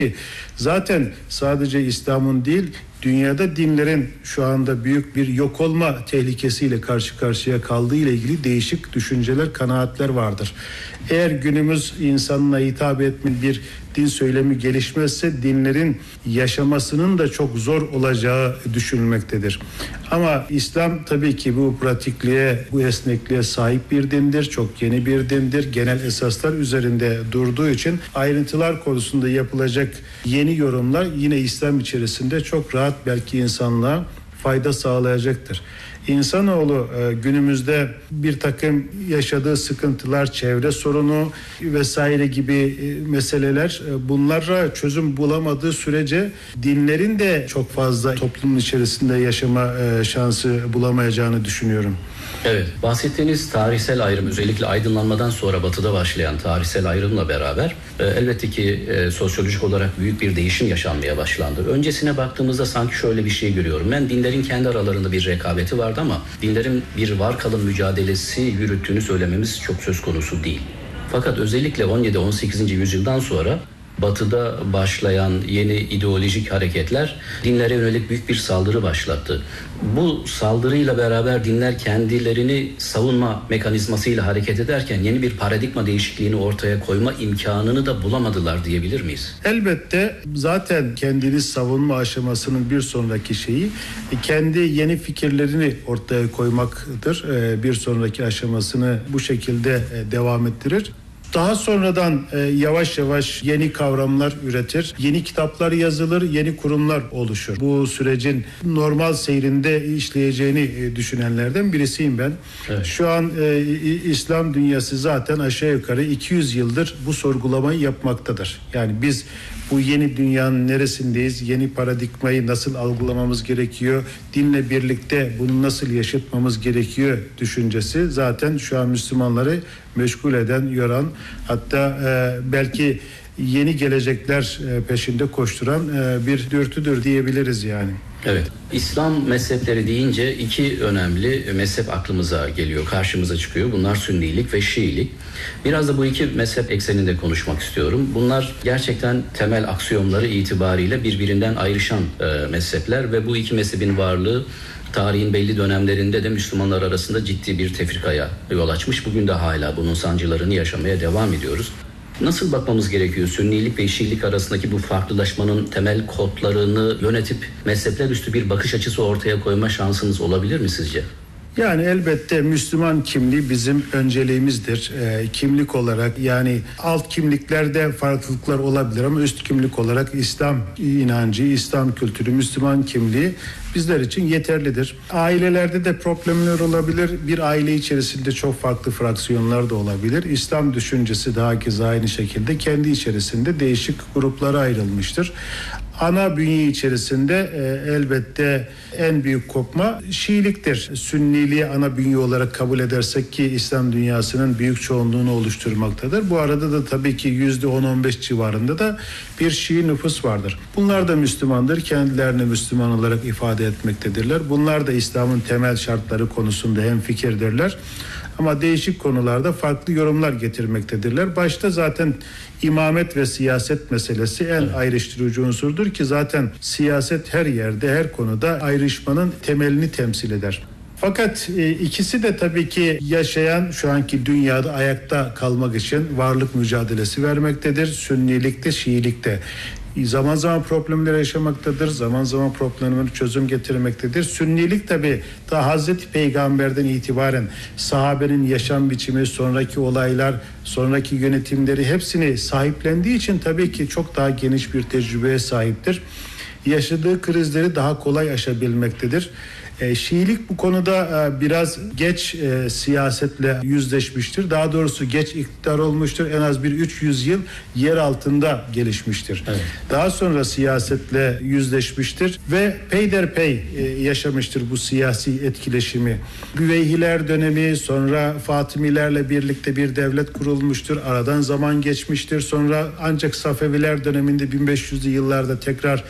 Zaten sadece İslam'ın değil, dünyada dinlerin şu anda büyük bir yok olma tehlikesiyle karşı karşıya kaldığı ile ilgili değişik düşünceler, kanaatler vardır. Eğer günümüz insanına hitap etmeyen bir din söylemi gelişmezse dinlerin yaşamasının da çok zor olacağı düşünülmektedir. Ama İslam tabii ki bu pratikliğe, bu esnekliğe sahip bir dindir. Çok yeni bir dindir. Genel esaslar üzerinde durduğu için ayrıntılar konusunda yapılacak yeni yorumlar yine İslam içerisinde çok rahat belki insanlığa fayda sağlayacaktır. İnsanoğlu günümüzde bir takım yaşadığı sıkıntılar, çevre sorunu vesaire gibi meseleler, bunlara çözüm bulamadığı sürece dinlerin de çok fazla toplumun içerisinde yaşama şansı bulamayacağını düşünüyorum. Evet, bahsettiğiniz tarihsel ayrım, özellikle aydınlanmadan sonra Batı'da başlayan tarihsel ayrımla beraber elbette ki sosyolojik olarak büyük bir değişim yaşanmaya başlandı. Öncesine baktığımızda sanki şöyle bir şey görüyorum. Ben dinlerin kendi aralarında bir rekabeti vardı ama dinlerin bir var kalın mücadelesi yürüttüğünü söylememiz çok söz konusu değil. Fakat özellikle 17-18. yüzyıldan sonra Batı'da başlayan yeni ideolojik hareketler dinlere yönelik büyük bir saldırı başlattı. Bu saldırıyla beraber dinler kendilerini savunma mekanizmasıyla hareket ederken yeni bir paradigma değişikliğini ortaya koyma imkanını da bulamadılar diyebilir miyiz? Elbette zaten kendini savunma aşamasının bir sonraki şeyi kendi yeni fikirlerini ortaya koymaktır. Bir sonraki aşamasını bu şekilde devam ettirir. Daha sonradan yavaş yavaş yeni kavramlar üretir, yeni kitaplar yazılır, yeni kurumlar oluşur. Bu sürecin normal seyrinde işleyeceğini düşünenlerden birisiyim ben. Evet. Şu an İslam dünyası zaten aşağı yukarı 200 yıldır bu sorgulamayı yapmaktadır. Yani biz bu yeni dünyanın neresindeyiz, yeni paradigmayı nasıl algılamamız gerekiyor, dinle birlikte bunu nasıl yaşatmamız gerekiyor düşüncesi zaten şu an Müslümanları meşgul eden, yoran, hatta belki yeni gelecekler peşinde koşturan bir dürtüdür diyebiliriz yani. Evet, İslam mezhepleri deyince iki önemli mezhep aklımıza geliyor, karşımıza çıkıyor. Bunlar Sünnilik ve Şiilik. Biraz da bu iki mezhep ekseninde konuşmak istiyorum. Bunlar gerçekten temel aksiyonları itibariyle birbirinden ayrışan mezhepler ve bu iki mezhebin varlığı tarihin belli dönemlerinde de Müslümanlar arasında ciddi bir tefrikaya yol açmış. Bugün de hala bunun sancılarını yaşamaya devam ediyoruz. Nasıl bakmamız gerekiyor? Sünnilik ve Şiilik arasındaki bu farklılaşmanın temel kodlarını yönetip mezhepler üstü bir bakış açısı ortaya koyma şansınız olabilir mi sizce? Yani elbette Müslüman kimliği bizim önceliğimizdir. Kimlik olarak yani alt kimliklerde farklılıklar olabilir ama üst kimlik olarak İslam inancı, İslam kültürü, Müslüman kimliği bizler için yeterlidir. Ailelerde de problemler olabilir. Bir aile içerisinde çok farklı fraksiyonlar da olabilir. İslam düşüncesi daha keza aynı şekilde kendi içerisinde değişik gruplara ayrılmıştır. Ana bünye içerisinde elbette en büyük kopma Şiiliktir. Sünniliği ana bünye olarak kabul edersek ki İslam dünyasının büyük çoğunluğunu oluşturmaktadır. Bu arada da tabii ki %10-15 civarında da bir Şii nüfus vardır. Bunlar da Müslümandır. Kendilerini Müslüman olarak ifade etmektedirler. Bunlar da İslam'ın temel şartları konusunda hemfikirdirler. Ama değişik konularda farklı yorumlar getirmektedirler. Başta zaten imamet ve siyaset meselesi en ayrıştırıcı unsurdur ki zaten siyaset her yerde, her konuda ayrışmanın temelini temsil eder. Fakat ikisi de tabii ki yaşayan şu anki dünyada ayakta kalmak için varlık mücadelesi vermektedir. Sünnilikte, Şiilikte. Zaman zaman problemler yaşamaktadır. Zaman zaman problemlere çözüm getirmektedir. Sünnilik tabii ta Hazreti Peygamber'den itibaren sahabenin yaşam biçimi, sonraki olaylar, sonraki yönetimleri hepsini sahiplendiği için tabii ki çok daha geniş bir tecrübeye sahiptir. Yaşadığı krizleri daha kolay aşabilmektedir. Şiilik bu konuda biraz geç siyasetle yüzleşmiştir. Daha doğrusu geç iktidar olmuştur. En az bir 300 yıl yer altında gelişmiştir. Evet. Daha sonra siyasetle yüzleşmiştir ve peyderpey yaşamıştır bu siyasi etkileşimi. Büveyhiler dönemi, sonra Fatimilerle birlikte bir devlet kurulmuştur. Aradan zaman geçmiştir. Sonra ancak Safeviler döneminde 1500'lü yıllarda tekrar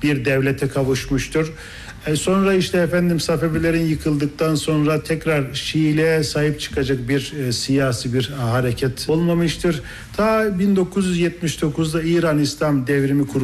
bir devlete kavuşmuştur. Sonra işte efendim Safevilerin yıkıldıktan sonra tekrar Şiiliğe sahip çıkacak bir siyasi bir hareket olmamıştır. Ta 1979'da İran İslam devrimi kurulmuştur.